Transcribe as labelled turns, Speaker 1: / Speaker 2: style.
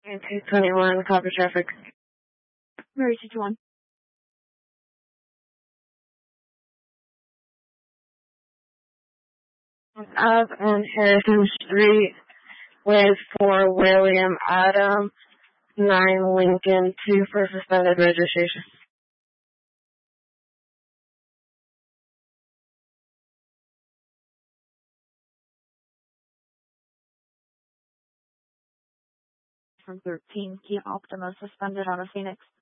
Speaker 1: 221, copy traffic.
Speaker 2: Mary 221.
Speaker 1: Up on Harrison Street with 4 William Adam, 9 Lincoln, 2 for suspended registration.
Speaker 2: From 13, Kia Optima suspended out of Phoenix.